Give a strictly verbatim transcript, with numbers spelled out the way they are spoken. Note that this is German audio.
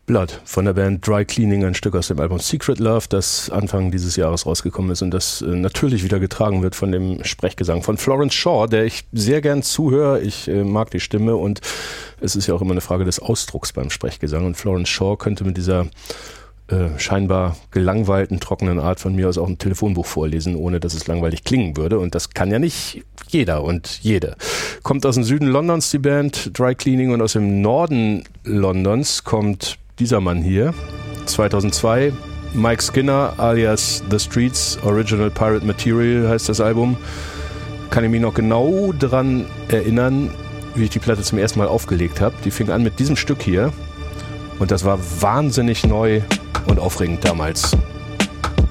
Blood von der Band Dry Cleaning, ein Stück aus dem Album Secret Love, das Anfang dieses Jahres rausgekommen ist und das äh, natürlich wieder getragen wird von dem Sprechgesang von Florence Shaw, der ich sehr gern zuhöre. Ich äh, mag die Stimme und es ist ja auch immer eine Frage des Ausdrucks beim Sprechgesang und Florence Shaw könnte mit dieser äh, scheinbar gelangweilten, trockenen Art von mir aus auch ein Telefonbuch vorlesen, ohne dass es langweilig klingen würde und das kann ja nicht jeder und jede. Kommt aus dem Süden Londons die Band Dry Cleaning und aus dem Norden Londons kommt dieser Mann hier, zweitausendzwei, Mike Skinner alias The Streets, Original Pirate Material heißt das Album. Kann ich mich noch genau dran erinnern, wie ich die Platte zum ersten Mal aufgelegt habe. Die fing an mit diesem Stück hier und das war wahnsinnig neu und aufregend damals.